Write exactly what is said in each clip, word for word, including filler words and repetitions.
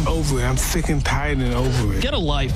over it. I'm sick and tired and over it. Get a life.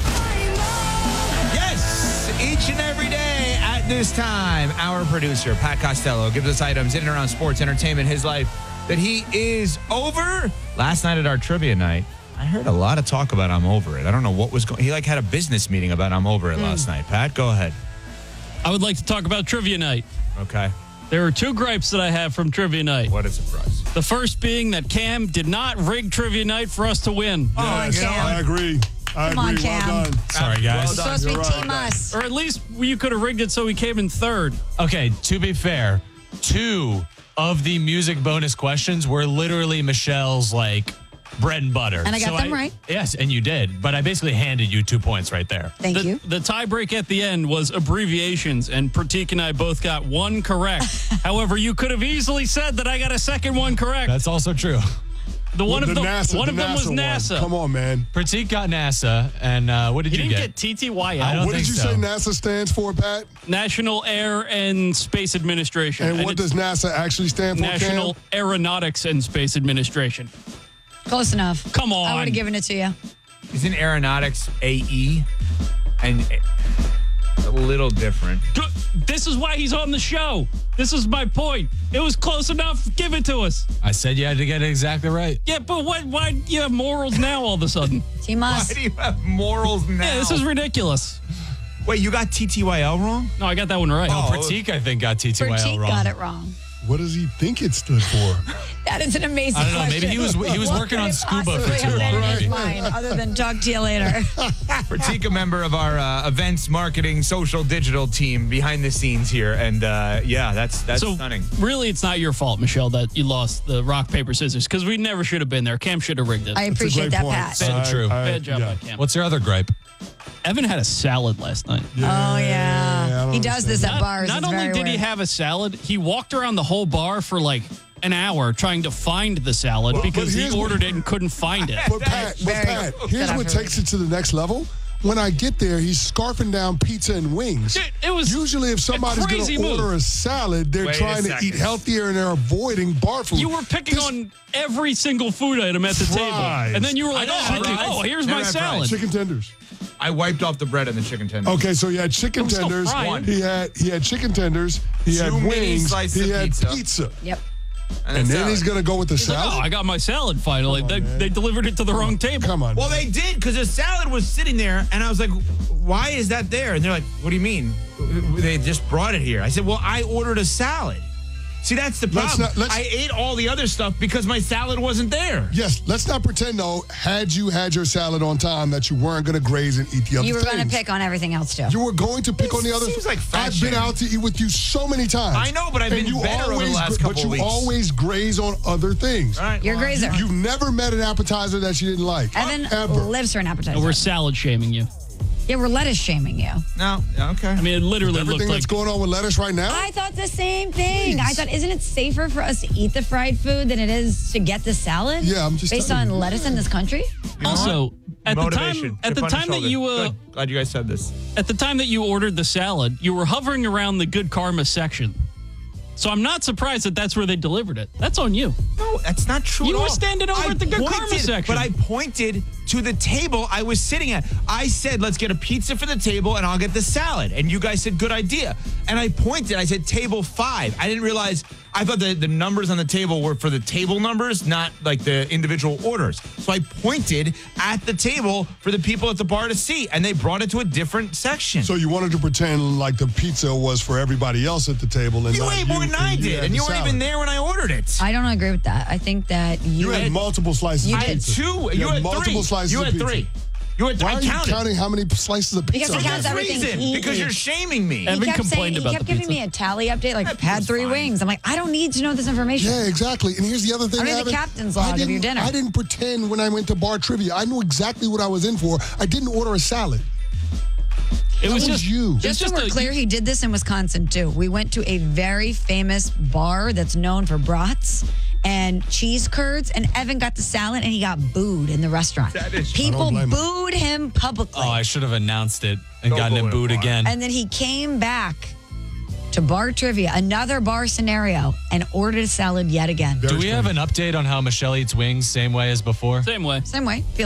Yes, each and every day at this time, our producer, Pat Costello, gives us items in and around sports, entertainment, his life that he is over. Last night at our trivia night, I heard a lot of talk about I'm over it. I don't know what was going. He like had a business meeting about I'm over it mm. last night. Pat, go ahead. I would like to talk about trivia night. Okay. There are two gripes that I have from trivia night. What a surprise. The first being that Cam did not rig trivia night for us to win. Oh, yes, Cam. I agree. I Come agree. on, Cam. Well done. Sorry, guys. Well supposed to be You're Team right. Us. Or at least you could have rigged it so he came in third. Okay, to be fair, two of the music bonus questions were literally Michelle's, like, bread and butter. And I got them right. Yes, and you did. But I basically handed you two points right there. Thank the, you. The tie break at the end was abbreviations, and Pratik and I both got one correct. However, you could have easily said that I got a second one correct. That's also true. The one the of the NASA, one the of them was NASA one. NASA. Come on, man. Pratik got NASA, and uh, what did You you, didn't get? get T T Y L. I don't What think did you so. say NASA stands for, Pat? National Air and Space Administration. And what it's does NASA actually stand for, National Cam? Aeronautics and Space Administration. Close enough. Come on. I would have given it to you. Isn't aeronautics A E? And a little different. Good. This is why he's on the show. This is my point. It was close enough. Give it to us. I said you had to get it exactly right. Yeah, but what? Why do you have morals now all of a sudden? Team Why Us. do you have morals now? Yeah, this is ridiculous. Wait, you got T T Y L wrong? No, I got that one right. Oh, Pratik, I think, got T T Y L Pratik wrong. got it wrong. What does he think it stood for? That is an amazing I don't know. question. Maybe he was he was What working could on it scuba for possibly too have been long. in his Maybe. mind, other than talk to you later. Pratik, a member of our uh, events, marketing, social, digital team behind the scenes here. And uh, yeah, that's that's So stunning. really, it's not your fault, Michelle, that you lost the rock, paper, scissors, because we never should have been there. Cam should have rigged it. I That's a appreciate great that, point. Pat. So I- true. I- Bad job yeah. by Cam. What's your other gripe? Evan had a salad last night. Oh, yeah. Yeah, I don't he does this at Not, bars. not It's only very did he weird. have a salad, he walked around the whole bar for like an hour trying to find the salad But- but because he here's what- ordered it and couldn't find it. But Pat, but very Pat, good. here's Good what effort. takes it to the next level. When I get there, he's scarfing down pizza and wings. Dude, it was Usually, if somebody's going crazy to move. order a salad, they're Wait a trying to second. eat healthier and they're avoiding bar food. You were picking This- on every single food item at the Fries. table. And then you were like, I oh, know, I think- fries. oh, here's Never my had salad. fries. chicken tenders. I wiped off the bread and the chicken tenders. Okay, so he had chicken I'm still tenders. frying. He had he had chicken tenders. He Two had mini wings. slices He of had pizza. pizza. Yep. And then salad. he's gonna go with the He's like, salad. oh, I got my salad finally. Come on, they, man. they delivered it to the wrong table. Come on. Well, man. they did because the salad was sitting there, and I was like, "Why is that there?" And they're like, "What do you mean? They just brought it here." I said, "Well, I ordered a salad." See, that's the Let's problem. not- let's- I ate all the other stuff because my salad wasn't there. Yes, let's not pretend though. Had you had your salad on time, that you weren't gonna graze and eat the other You were things. going to pick on everything else, too. You were going to pick This on the other. seems like fat I've been shaming. out to eat with you so many times. I know, but I've And been you better over the always, last But couple you of weeks. always graze on other things. All right, You're well, grazer. You've never met an appetizer that you didn't like. Evan ever. lives for an appetizer. And we're salad shaming you. yeah, we're lettuce shaming you. No, okay. I mean, it literally Everything looked that's like going on with lettuce right now. I thought the same thing. Please. I thought, isn't it safer for us to eat the fried food than it is to get the salad? Yeah, I'm just based telling on you. lettuce in this country. also at the Motivation. time at Chip the on the time that shoulder. you uh, Good. Glad you guys said this. at the time that you ordered the salad, you were hovering around the good karma section. So I'm not surprised that that's where they delivered it. That's on you. No, that's not true You at were all. standing over I at the good karma pointed- section. But I pointed to the table I was sitting at. I said, let's get a pizza for the table and I'll get the salad. And you guys said, good idea. And I pointed, I said, table five. I didn't realize, I thought the, the numbers on the table were for the table numbers, not like the individual orders. So I pointed at the table for the people at the bar to see, and they brought it to a different section. So you wanted to pretend like the pizza was for everybody else at the table, and you not ate more than I you did, had and the you weren't salad. even there when I ordered it. I don't agree with that. I think that you, You had ate- multiple slices. You of I had pizza. two. You, You had, had multiple three. slices You of had pizza. three. You had. Why I are you counted. counting how many slices of pizza? Because he I counts had? everything reason, he because ate. you're shaming me. Evan he kept complained saying, about he kept the giving pizza. me a tally update, like, That had pizza's three fine. wings. I'm like, I don't need to know this information. Yeah, exactly. And here's the other thing. I need the Evan. captain's I log of didn't- your dinner. I didn't pretend when I went to bar trivia. I knew exactly what I was in for. I didn't order a salad. It That was was just you. It's Just so just we're a- clear, he did this in Wisconsin too. We went to a very famous bar that's known for brats and cheese curds, and Evan got the salad and he got booed in the restaurant. That is- People I don't blame him. booed him publicly. Oh, I should have announced it and Don't gotten go him in a booed bar. again. And then he came back to bar trivia, another bar scenario, and ordered a salad yet again. Do Very we have an update on how Michelle eats wings same way as before? Same way. Same way. Feel